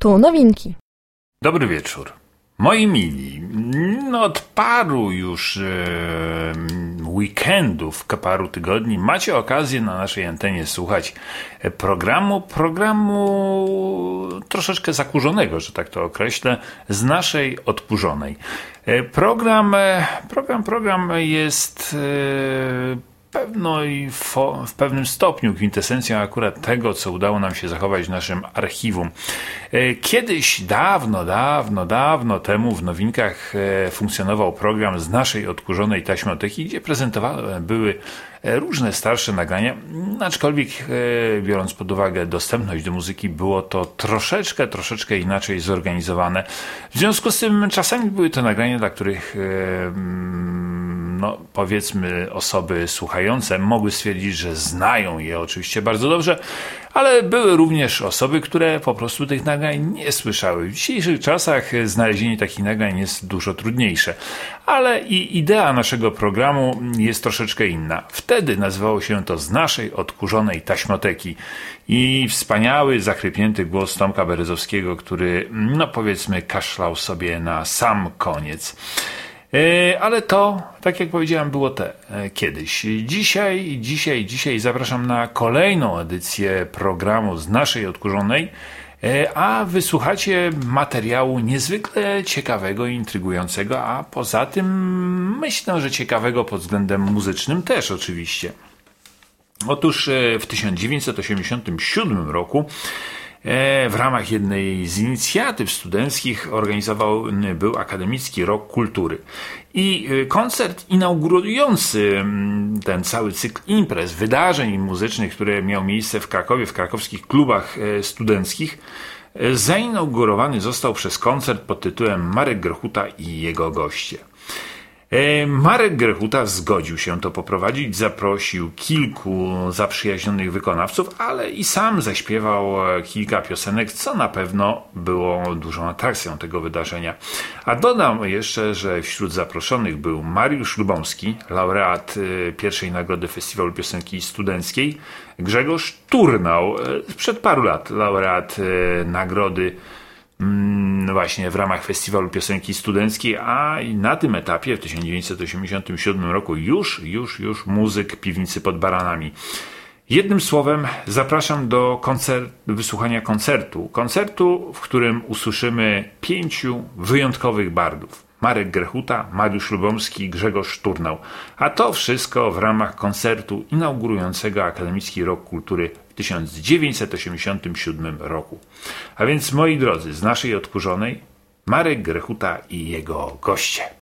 Tu nowinki. Dobry wieczór. Moi mili, od paru już weekendów, paru tygodni macie okazję na naszej antenie słuchać programu troszeczkę zakurzonego, że tak to określę, z naszej odkurzonej. Program jest w pewnym stopniu kwintesencją akurat tego, co udało nam się zachować w naszym archiwum. Kiedyś, dawno temu w nowinkach funkcjonował program z naszej odkurzonej taśmoteki, gdzie prezentowane były różne starsze nagrania, aczkolwiek biorąc pod uwagę dostępność do muzyki, było to troszeczkę inaczej zorganizowane. W związku z tym czasami były to nagrania, dla których powiedzmy osoby słuchające mogły stwierdzić, że znają je oczywiście bardzo dobrze, ale były również osoby, które po prostu tych nagrań nie słyszały. W dzisiejszych czasach znalezienie takich nagrań jest dużo trudniejsze, ale i idea naszego programu jest troszeczkę inna. Wtedy nazywało się to z naszej odkurzonej taśmoteki i wspaniały, zachrypnięty głos Tomka Berezowskiego, który powiedzmy kaszlał sobie na sam koniec. Ale to, tak jak powiedziałem, było kiedyś. Dzisiaj zapraszam na kolejną edycję programu z naszej odkurzonej, a wysłuchacie materiału niezwykle ciekawego i intrygującego, a poza tym myślę, że ciekawego pod względem muzycznym też oczywiście. Otóż w 1987 roku w ramach jednej z inicjatyw studenckich organizowany był Akademicki Rok Kultury. I koncert inaugurujący ten cały cykl imprez, wydarzeń muzycznych, które miał miejsce w Krakowie, w krakowskich klubach studenckich, zainaugurowany został przez koncert pod tytułem Marek Grechuta i jego goście. Marek Grechuta zgodził się to poprowadzić, zaprosił kilku zaprzyjaźnionych wykonawców, ale i sam zaśpiewał kilka piosenek, co na pewno było dużą atrakcją tego wydarzenia. A dodam jeszcze, że wśród zaproszonych był Mariusz Lubomski, laureat pierwszej nagrody Festiwalu Piosenki Studenckiej, Grzegorz Turnał, sprzed paru lat laureat nagrody właśnie w ramach Festiwalu Piosenki Studenckiej, a na tym etapie w 1987 roku już muzyk Piwnicy pod Baranami. Jednym słowem zapraszam do wysłuchania koncertu, w którym usłyszymy 5 wyjątkowych bardów. Marek Grechuta, Mariusz Lubomski, Grzegorz Turnał. A to wszystko w ramach koncertu inaugurującego Akademicki Rok Kultury w 1987 roku. A więc, moi drodzy, z naszej odkurzonej Marek Grechuta i jego goście.